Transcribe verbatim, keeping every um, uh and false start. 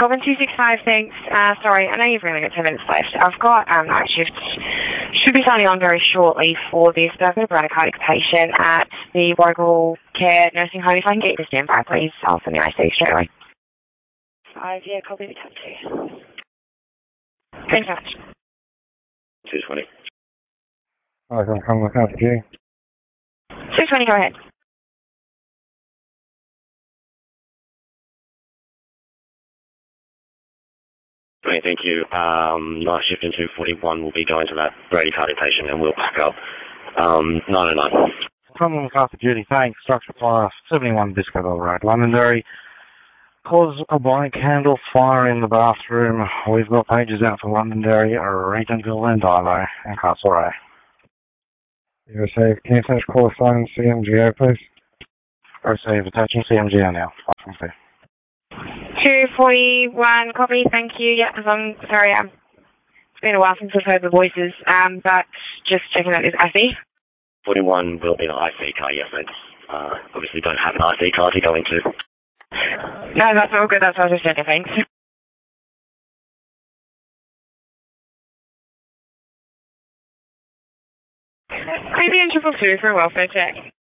Corbin two six five, thanks. Uh, sorry, I know you've really got ten minutes left. I've got um, night shift. Should be signing on very shortly for this. I've got a bradycardic patient at the Warrigal Care Nursing Home. If I can get you to stand by, please, I'll send the I C straight away. Five, yeah, copy the type two. Thanks so much. two twenty. I can come with that, G. two twenty, go ahead. Okay, thank you. Um, night shift in two forty-one will be going to that bradycardic patient and we'll back up. Um, nine oh nine. Come with Arthur Duty, thanks. Structure class seventy-one Biscoville Road, Londonderry. Cause a blank candle fire in the bathroom. We've got pages out for Londonderry, Regenville and Dilo, and Castlereagh. You receive, can you attach correspondence C M G O, please? Receive, attaching C M G O now. Five from two forty-one, copy, thank you. Yeah, as long, sorry, um, it's been a while since I've heard the voices, um, but just checking out this I C. forty-one will be an I C car, yes, mate. Uh, obviously don't have an I C car to go into. No, that's all good, that's what I was just checking, thanks. Maybe in triple two for a welfare check.